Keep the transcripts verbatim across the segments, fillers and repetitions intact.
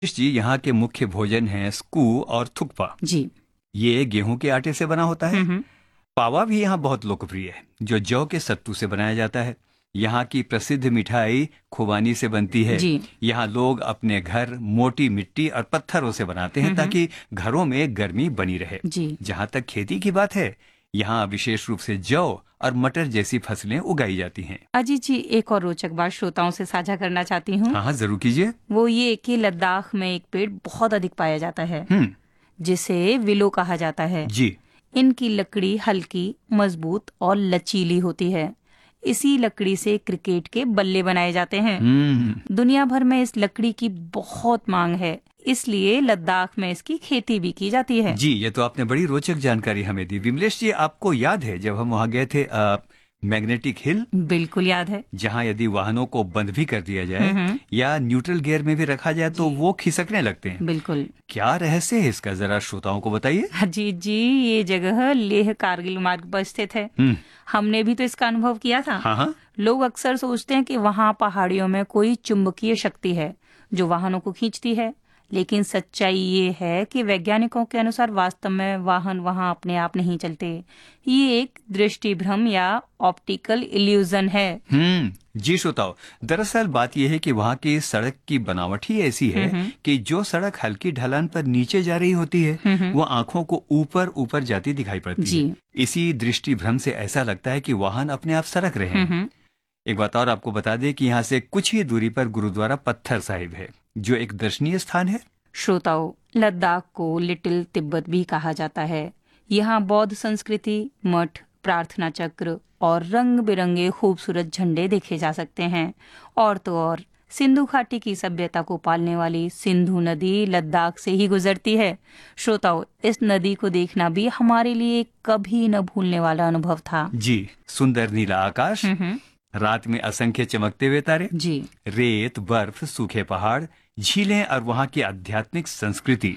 जी, यहाँ के मुख्य भोजन हैं स्कू और थुक्पा। जी। ये गेहूं के आटे से बना होता है। पावा भी यहाँ बहुत लोकप्रिय है, जो जौ के सत्तू से बनाया जाता है। यहाँ की प्रसिद्ध मिठाई खुबानी से बनती है। जी। यहाँ लोग अपने घर मोटी मिट्टी और पत्थरों से बनाते हैं ताकि घरों में गर्मी बनी रहे। जी। जहाँ तक खेती की बात है, यहाँ विशेष रूप से जौ और मटर जैसी फसलें उगाई जाती हैं। अजीत जी, एक और रोचक बात श्रोताओं से साझा करना चाहती हूँ। हाँ हाँ, जरूर कीजिए। वो ये कि लद्दाख में एक पेड़ बहुत अधिक पाया जाता है हम्म जिसे विलो कहा जाता है। जी। इनकी लकड़ी हल्की, मजबूत और लचीली होती है। इसी लकड़ी से क्रिकेट के बल्ले बनाए जाते हैं। हम्म दुनिया भर में इस लकड़ी की बहुत मांग है, इसलिए लद्दाख में इसकी खेती भी की जाती है। जी, ये तो आपने बड़ी रोचक जानकारी हमें दी। विमलेश जी, आपको याद है जब हम वहाँ गए थे आ, मैग्नेटिक हिल? बिल्कुल याद है। जहाँ यदि वाहनों को बंद भी कर दिया जाए या न्यूट्रल गियर में भी रखा जाए तो वो खिसकने लगते हैं। बिल्कुल। क्या रहस्य है इसका, जरा श्रोताओं को बताइए। अजीत जी, ये जगह लेह कारगिल मार्ग पर स्थित है। हमने भी तो इसका अनुभव किया था। हाँ हाँ। लोग अक्सर सोचते हैं कि वहाँ पहाड़ियों में कोई चुंबकीय शक्ति है जो वाहनों को खींचती है, लेकिन सच्चाई ये है कि वैज्ञानिकों के अनुसार वास्तव में वाहन वहाँ अपने आप नहीं चलते। ये एक दृष्टि भ्रम या ऑप्टिकल इल्यूजन है। हम्म जी श्रोताओ, दरअसल बात यह है कि वहाँ की सड़क की बनावट ही ऐसी है कि जो सड़क हल्की ढलान पर नीचे जा रही होती है वो आंखों को ऊपर ऊपर जाती दिखाई पड़ती जी। है। इसी दृष्टि भ्रम से ऐसा लगता है कि वाहन अपने आप सरक रहे हैं। एक बात और आपको बता दें कि यहाँ से कुछ ही दूरी पर गुरुद्वारा पत्थर साहिब है, जो एक दर्शनीय स्थान है। श्रोताओं, लद्दाख को लिटिल तिब्बत भी कहा जाता है। यहाँ बौद्ध संस्कृति, मठ, प्रार्थना चक्र और रंग बिरंगे खूबसूरत झंडे देखे जा सकते हैं। और तो और सिंधु घाटी की सभ्यता को पालने वाली सिंधु नदी लद्दाख से ही गुजरती है। श्रोताओं, इस नदी को देखना भी हमारे लिए कभी न भूलने वाला अनुभव था। जी, सुंदर नीला आकाश, रात में असंख्य चमकते हुए तारे, जी, रेत, बर्फ, सूखे पहाड़, झीलें और वहाँ की आध्यात्मिक संस्कृति।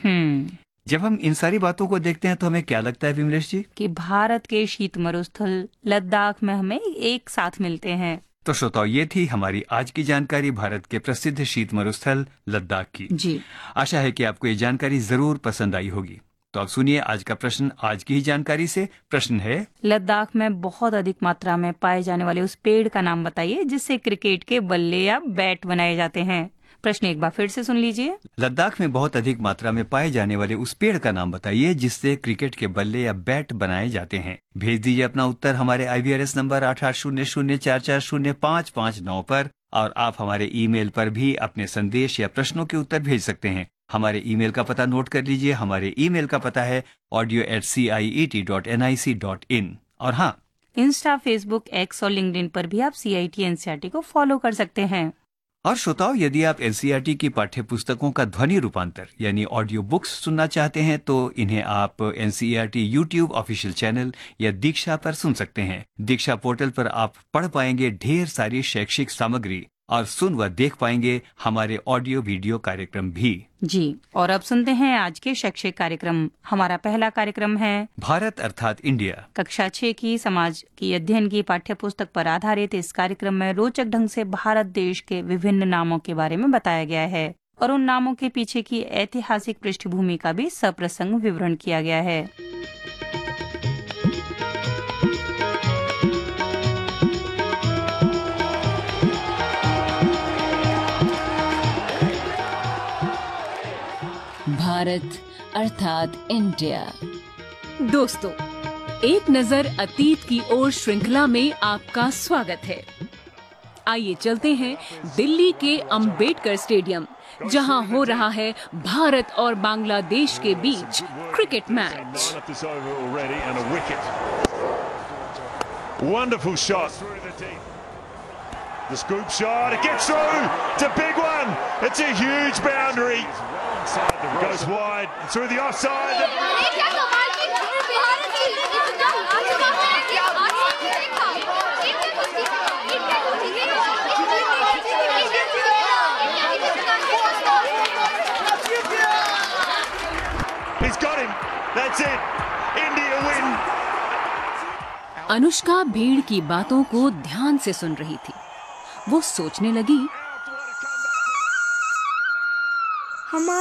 जब हम इन सारी बातों को देखते हैं तो हमें क्या लगता है विमलेश जी? कि भारत के शीत मरुस्थल लद्दाख में हमें एक साथ मिलते हैं। तो श्रोताओ, ये थी हमारी आज की जानकारी भारत के प्रसिद्ध शीत मरुस्थल लद्दाख की। जी। आशा है कि आपको ये जानकारी जरूर पसंद आई होगी। तो अब सुनिए आज का प्रश्न आज की ही जानकारी से। प्रश्न है, लद्दाख में बहुत अधिक मात्रा में पाए जाने वाले उस पेड़ का नाम बताइए जिससे क्रिकेट के बल्ले या बैट बनाए जाते हैं। प्रश्न एक बार फिर से सुन लीजिए। लद्दाख में बहुत अधिक मात्रा में पाए जाने वाले उस पेड़ का नाम बताइए जिससे क्रिकेट के बल्ले या बैट बनाए जाते हैं। भेज दीजिए अपना उत्तर हमारे आई वी आर एस नंबर आठ आठ शून्य शून्य चार चार शून्य पाँच पाँच नौ पर, और आप हमारे ईमेल पर भी अपने संदेश या प्रश्नों के उत्तर भेज सकते हैं। हमारे ईमेल का पता नोट कर लीजिए। हमारे ईमेल का पता है audio eight C I E T dot N I C dot in. और हाँ, इंस्टा, फेसबुक, एक्स और लिंक्डइन पर भी आप सी I T N C E R T को फॉलो कर सकते हैं। और श्रोताओं, यदि आप N C E R T की पाठ्य पुस्तकों का ध्वनि रूपांतर यानी ऑडियो बुक्स सुनना चाहते हैं तो इन्हें आप N C E R T YouTube official channel या दीक्षा पर सुन सकते हैं। दीक्षा पोर्टल पर आप पढ़ पाएंगे ढेर सारी शैक्षिक सामग्री और सुन व देख पाएंगे हमारे ऑडियो वीडियो कार्यक्रम भी। जी, और अब सुनते हैं आज के शैक्षिक कार्यक्रम। हमारा पहला कार्यक्रम है भारत अर्थात इंडिया। कक्षा छह की समाज की अध्ययन की पाठ्य पुस्तक पर आधारित इस कार्यक्रम में रोचक ढंग से भारत देश के विभिन्न नामों के बारे में बताया गया है और उन नामों के पीछे की ऐतिहासिक पृष्ठभूमि का भी सप्रसंग विवरण किया गया है। भारत अर्थात इंडिया। दोस्तों, एक नजर अतीत की ओर श्रृंखला में आपका स्वागत है। आइए चलते हैं दिल्ली के अंबेडकर स्टेडियम, जहां हो रहा है भारत और बांग्लादेश के बीच cricket match. Wonderful shot through the deep. The scoop shot, it gets through. It's a big one. It's a huge boundary. It goes wide through the offside. He's got him. That's it. India win. Anushka भीड़ की बातों को ध्यान से सुन रही थी। वो सोचने लगी, हमारे